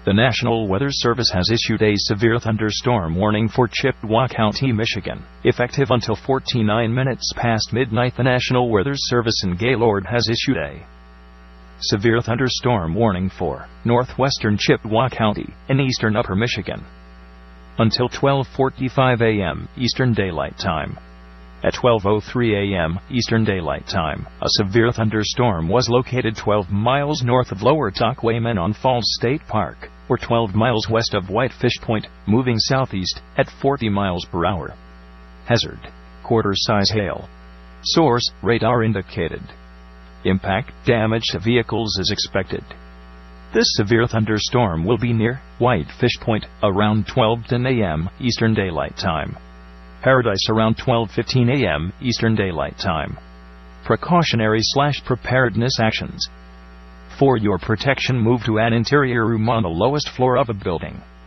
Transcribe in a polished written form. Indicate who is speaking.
Speaker 1: The National Weather Service has issued a severe thunderstorm warning for Chippewa County, Michigan. Effective until 49 minutes past midnight, the National Weather Service in Gaylord has issued a severe thunderstorm warning for northwestern Chippewa County in eastern Upper Michigan until 12:45 a.m. Eastern Daylight Time. At 12:03 a.m. Eastern Daylight Time, a severe thunderstorm was located 12 miles north of Lower Tahquamenon Falls State Park, or 12 miles west of Whitefish Point, moving southeast at 40 miles per hour. Hazard: quarter-size hail. Source: radar indicated. Impact: damage to vehicles is expected. This severe thunderstorm will be near Whitefish Point around 12:10 a.m. Eastern Daylight Time. Paradise around 12:15 a.m. Eastern Daylight Time. Precautionary/preparedness actions. For your protection, move to an interior room on the lowest floor of a building.